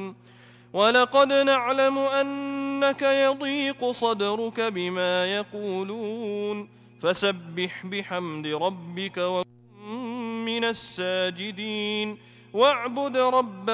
ولقد نعلم أنك يضيق صدرك بما يقولون فسبح بحمد ربك وكن من الساجدين واعبد ربك